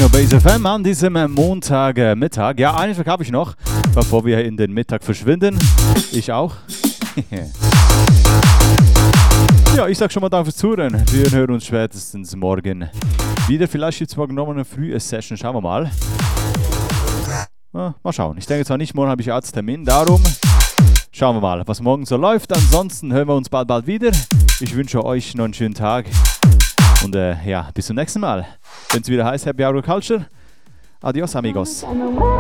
Techno Base FM an diesem Montagmittag. Ja, einen Tag habe ich noch, bevor wir in den Mittag verschwinden. Ich auch. Ja, ich sag schon mal danke fürs Zuhören. Wir hören uns spätestens morgen wieder. Vielleicht gibt es morgen noch eine frühe Session. Schauen wir mal. Mal schauen. Ich denke zwar nicht, morgen habe ich Arzttermin. Darum schauen wir mal, was morgen so läuft. Ansonsten hören wir uns bald wieder. Ich wünsche euch noch einen schönen Tag. Und ja, bis zum nächsten Mal. Wenn es wieder heißt Happy Hour Culture. Adios, amigos.